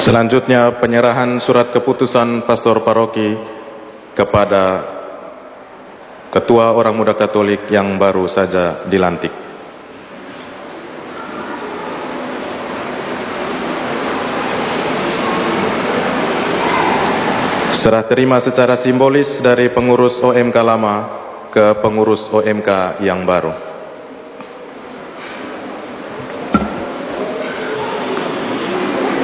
Selanjutnya penyerahan surat keputusan pastor paroki kepada Ketua Orang Muda Katolik yang baru saja dilantik. Serah terima secara simbolis dari pengurus OMK lama ke pengurus OMK yang baru.